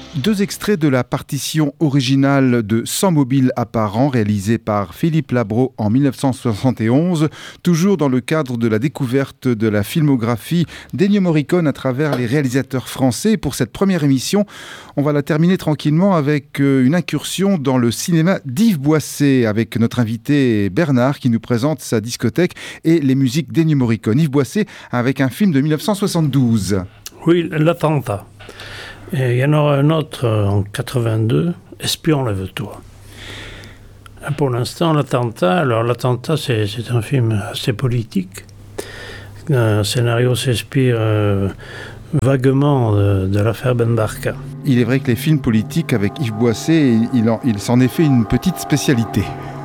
Deux extraits de la partition originale de Sans mobile apparent, réalisée par Philippe Labro en 1971, toujours dans le cadre de la découverte de la filmographie d'Ennio Morricone à travers les réalisateurs français. Pour cette première émission, on va la terminer tranquillement avec une incursion dans le cinéma d'Yves Boisset, avec notre invité Bernard qui nous présente sa discothèque et les musiques d'Ennio Morricone. Yves Boisset avec un film de 1972. Oui, l'attentat. Et il y en aura un autre en 82, Espion, lève-toi. Pour l'instant, l'attentat, c'est un film assez politique. Un scénario s'inspire vaguement de l'affaire Ben Barka. Il est vrai que les films politiques avec Yves Boisset, il s'en est fait une petite spécialité.